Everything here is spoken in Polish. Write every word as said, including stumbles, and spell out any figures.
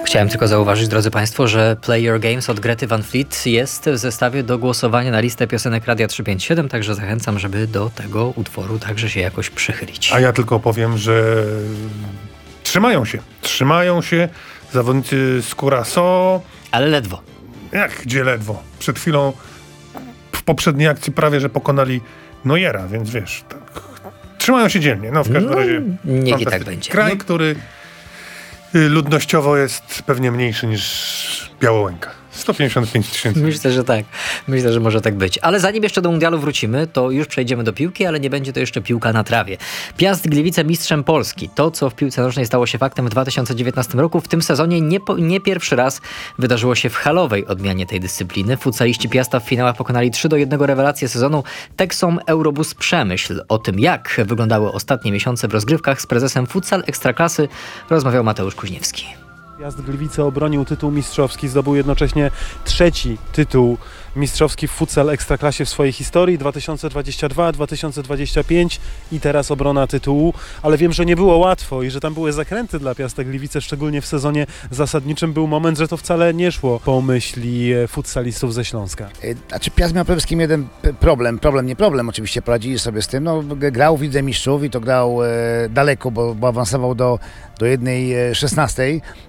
Chciałem tylko zauważyć, drodzy Państwo, że Play Your Games od Grety Van Fleet jest w zestawie do głosowania na listę piosenek Radia trzysta pięćdziesiąt siedem, także zachęcam, żeby do tego utworu także się jakoś przychylić. A ja tylko powiem, że trzymają się. Trzymają się zawodnicy z Curaçao. Ale ledwo. Jak gdzie ledwo? Przed chwilą w poprzedniej akcji prawie, że pokonali Neuera, więc wiesz, tak. Trzymają się dzielnie. No w każdym No, razie niech i tak będzie. Kraj, No. który ludnościowo jest pewnie mniejszy niż Białołęka. sto pięćdziesiąt pięć tysięcy. Myślę, że tak. Myślę, że może tak być. Ale zanim jeszcze do mundialu wrócimy, to już przejdziemy do piłki, ale nie będzie to jeszcze piłka na trawie. Piast Gliwice mistrzem Polski. To, co w piłce nożnej stało się faktem w dwa tysiące dziewiętnastym roku, w tym sezonie nie, po, nie pierwszy raz wydarzyło się w halowej odmianie tej dyscypliny. Futsaliści Piasta w finałach pokonali trzy do jednego rewelację sezonu Texom Eurobus Przemyśl. O tym, jak wyglądały ostatnie miesiące w rozgrywkach, z prezesem Futsal Ekstraklasy rozmawiał Mateusz Kuźniewski. Piast Gliwice obronił tytuł mistrzowski, zdobył jednocześnie trzeci tytuł mistrzowski w futsal Ekstraklasie w swojej historii, dwa tysiące dwudziesty drugi, dwa tysiące dwudziesty piąty i teraz obrona tytułu, ale wiem, że nie było łatwo i że tam były zakręty dla Piasta Gliwice, szczególnie w sezonie zasadniczym był moment, że to wcale nie szło po myśli futsalistów ze Śląska. Znaczy Piast miał przede wszystkim jeden problem, problem nie problem, oczywiście poradzili sobie z tym, no grał w Lidze Mistrzów i to grał e, daleko, bo, bo awansował do, do jednej szesnastej,